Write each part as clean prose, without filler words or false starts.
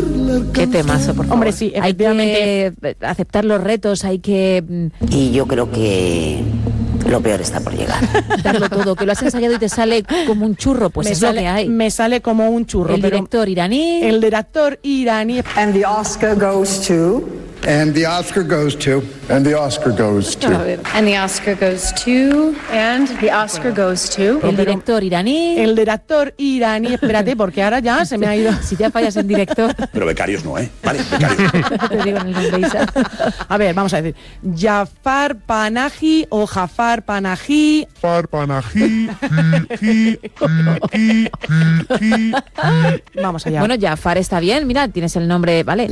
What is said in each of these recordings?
Qué temazo, por favor. Hombre, sí, efectivamente. Hay que aceptar los retos, hay que... Y yo creo que lo peor está por llegar. darlo todo, que lo has ensayado y te sale como un churro, pues es lo que hay. Me sale como un churro. El director iraní. El director iraní. And the Oscar goes to... And the Oscar goes to... And the Oscar goes to... And the Oscar goes to... And the Oscar goes to... El director iraní. El director iraní. Espérate, porque ahora ya se me ha ido. Si ya fallas en director. Pero becarios no, ¿eh? Vale, becarios. Te digo en el nombre, Isa. A ver, vamos a decir. Jafar Panahi o Jafar Panahi. Jafar Panahi. Vamos allá. Bueno, Jafar está bien, mira, tienes el nombre, vale.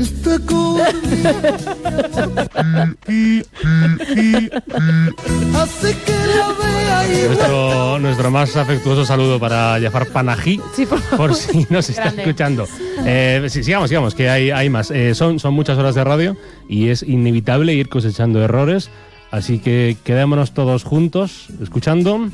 Nuestro más afectuoso saludo para Jafar Panahi, sí, por si nos está escuchando. Sigamos, que hay más. Son muchas horas de radio y es inevitable ir cosechando errores, así que quedémonos todos juntos, escuchando.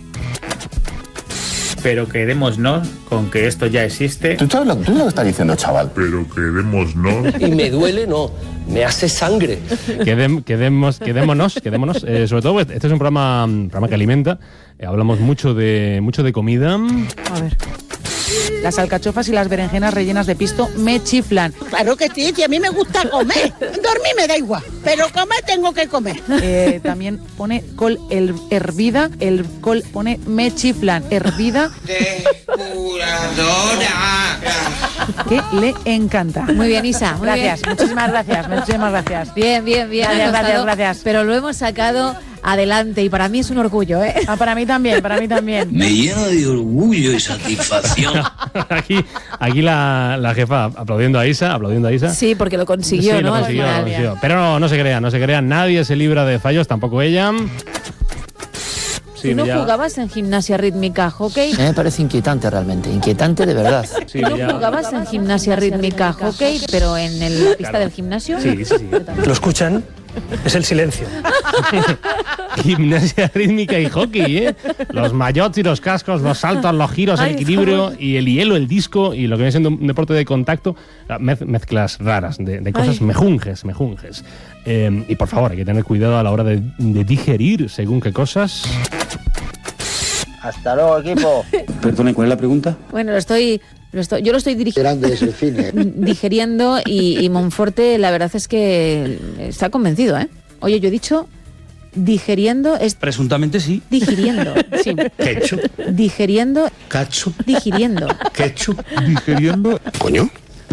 Pero quedémonos con que esto ya existe. ¿Tú sabes lo que estás diciendo, chaval? Pero quedémonos. Y me duele, no. Me hace sangre. Quedémonos. Sobre todo, este es un programa que alimenta. Hablamos mucho de comida. A ver. Las alcachofas y las berenjenas rellenas de pisto me chiflan. Claro que sí, si a mí me gusta comer. Dormir me da igual, pero comer tengo que comer. También pone col hervida, el col pone me chiflan, hervida. Depuradora. Que le encanta. Muy bien, Isa. Muy gracias, bien. muchísimas gracias. Bien. Gracias. Pero lo hemos sacado adelante y para mí es un orgullo, ¿eh? Para mí también. Me lleno de orgullo y satisfacción. Aquí la jefa aplaudiendo a Isa. Sí, porque lo consiguió, sí, ¿no? Lo consiguió. Pero no se crean, nadie se libra de fallos, tampoco ella. ¿Tú no jugabas en gimnasia rítmica, hockey? Me parece inquietante realmente, inquietante de verdad. Sí, ¿Tú no jugabas en gimnasia rítmica, hockey, pero en la pista del gimnasio? Sí. ¿Lo escuchan? Es el silencio. Gimnasia rítmica y hockey, ¿eh? Los maillots y los cascos, los saltos, los giros, el equilibrio y el hielo, el disco y lo que viene siendo un deporte de contacto, mezclas raras de cosas mejunjes. Y por favor, hay que tener cuidado a la hora de digerir según qué cosas. Hasta luego, equipo. Perdone, ¿cuál es la pregunta? Bueno, yo lo estoy digiriendo y Monforte la verdad es que está convencido, ¿eh? Oye, yo he dicho digiriendo es... Presuntamente sí. Digiriendo, sí. Ketchup. Digiriendo. Ketchup. Digiriendo. Ketchup. Digiriendo. ¿Coño?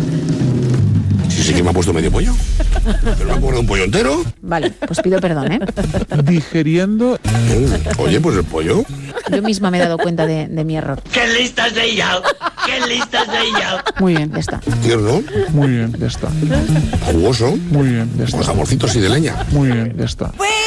Sí que me ha puesto medio pollo. Pero me ha puesto un pollo entero. Vale, pues pido perdón, ¿eh? Digiriendo. Oye, pues el pollo. Yo misma me he dado cuenta de mi error. ¡Qué listas de ella! Muy bien, ya está. Tierno. Muy bien, ya está. Jugoso. Muy bien, ya está. Con jamoncito así de leña. Muy bien, ya está.